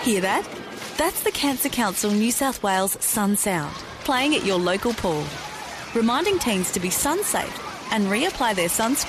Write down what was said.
Hear that? That's the Cancer Council New South Wales Sun Sound, playing at your local pool, reminding teens to be sun safe and reapply their sunscreen